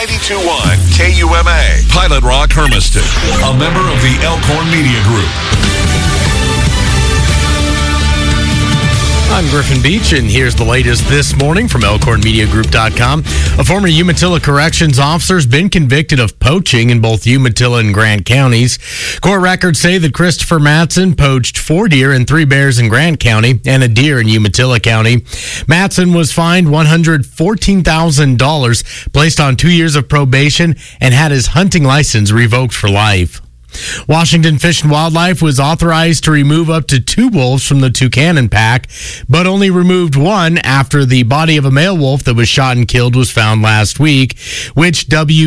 92.1 KUMA. Pilot Rock Hermiston, a member of the Elkhorn Media Group. I'm Griffin Beach, and here's the latest this morning from ElkhornMediaGroup.com. A former Umatilla Corrections officer has been convicted of poaching in both Umatilla and Grant counties. Court records say that Christopher Matson poached 4 deer and 3 bears in Grant County and a deer in Umatilla County. Matson was fined $114,000, placed on 2 years of probation, and had his hunting license revoked for life. Washington Fish and Wildlife was authorized to remove up to 2 wolves from the Tucannon pack, but only removed 1 after the body of a male wolf that was shot and killed was found last week, which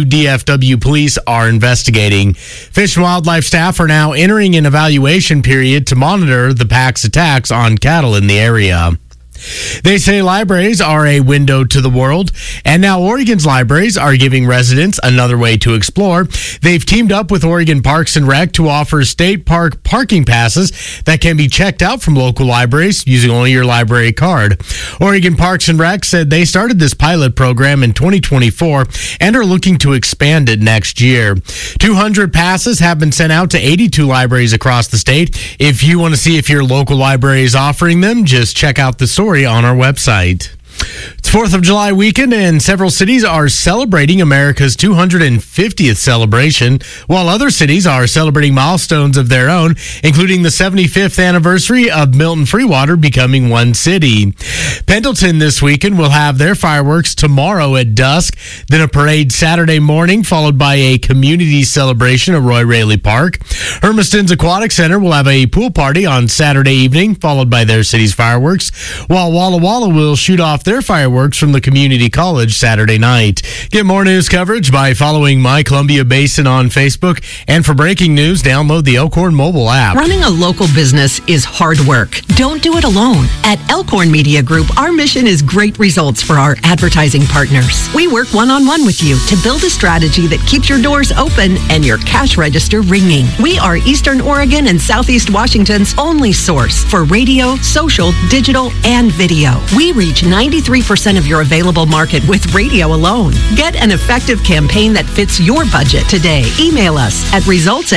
WDFW police are investigating. Fish and Wildlife staff are now entering an evaluation period to monitor the pack's attacks on cattle in the area. They say libraries are a window to the world, and now Oregon's libraries are giving residents another way to explore. They've teamed up with Oregon Parks and Rec to offer state park parking passes that can be checked out from local libraries using only your library card. Oregon Parks and Rec said they started this pilot program in 2024 and are looking to expand it next year. 200 passes have been sent out to 82 libraries across the state. If you want to see if your local library is offering them, just check out the story on our website. It's 4th of July weekend, and several cities are celebrating America's 250th celebration, while other cities are celebrating milestones of their own, including the 75th anniversary of Milton Freewater becoming one city. Pendleton this weekend will have their fireworks tomorrow at dusk, then a parade Saturday morning, followed by a community celebration at Roy Raley Park. Hermiston's Aquatic Center will have a pool party on Saturday evening, followed by their city's fireworks, while Walla Walla will shoot off their fireworks from the community college Saturday night. Get more news coverage by following My Columbia Basin on Facebook, and for breaking news, download the Elkhorn mobile app. Running a local business is hard work. Don't do it alone. At Elkhorn Media Group, our mission is great results for our advertising partners. We work one-on-one with you to build a strategy that keeps your doors open and your cash register ringing. We are Eastern Oregon and Southeast Washington's only source for radio, social, digital, and video. We reach 93% of your available market with radio alone. Get an effective campaign that fits your budget today. Email us at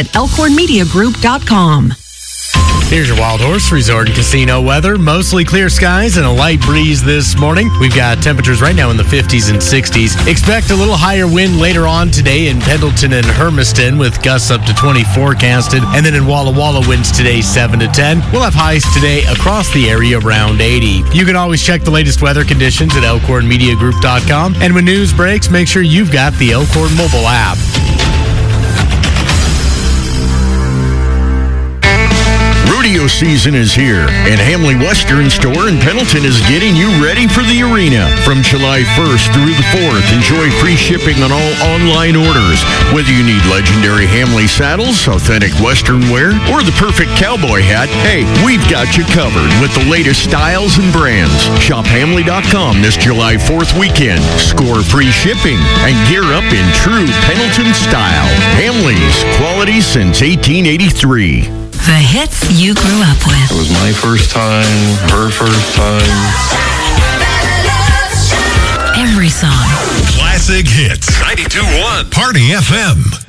results@elkhornmediagroup.com. Here's your Wild Horse Resort and Casino weather. Mostly clear skies and a light breeze this morning. We've got temperatures right now in the 50s and 60s. Expect a little higher wind later on today in Pendleton and Hermiston, with gusts up to 20 forecasted. And then in Walla Walla, winds today 7 to 10. We'll have highs today across the area around 80. You can always check the latest weather conditions at ElkhornMediaGroup.com. And when news breaks, make sure you've got the Elkhorn mobile app. Rodeo season is here, and Hamley Western Store in Pendleton is getting you ready for the arena. From July 1st through the 4th, enjoy free shipping on all online orders. Whether you need legendary Hamley saddles, authentic Western wear, or the perfect cowboy hat, hey, we've got you covered with the latest styles and brands. Shop Hamley.com this July 4th weekend. Score free shipping and gear up in true Pendleton style. Hamley's, quality since 1883. The hits you grew up with. It was my first time, her first time. Every song. Classic hits. 92.1 Party FM.